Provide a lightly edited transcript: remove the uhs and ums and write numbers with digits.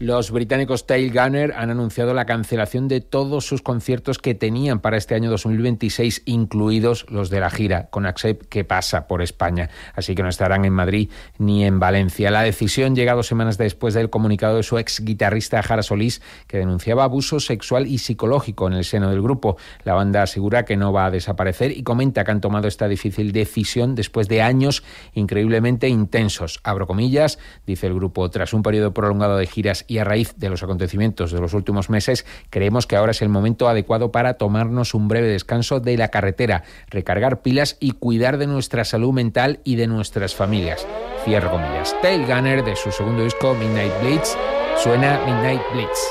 Los británicos Tail Gunner han anunciado la cancelación de todos sus conciertos que tenían para este año 2026, incluidos los de la gira con Accept, que pasa por España. Así que no estarán en Madrid ni en Valencia. La decisión llega 2 semanas después del comunicado de su ex guitarrista Jara Solís, que denunciaba abuso sexual y psicológico en el seno del grupo. La banda asegura que no va a desaparecer y comenta que han tomado esta difícil decisión después de años increíblemente intensos. Abro comillas, dice el grupo, tras un periodo prolongado de giras y a raíz de los acontecimientos de los últimos meses, creemos que ahora es el momento adecuado para tomarnos un breve descanso de la carretera, recargar pilas y cuidar de nuestra salud mental y de nuestras familias. Cierro comillas. Tail Gunner, de su segundo disco Midnight Blitz, suena Midnight Blitz.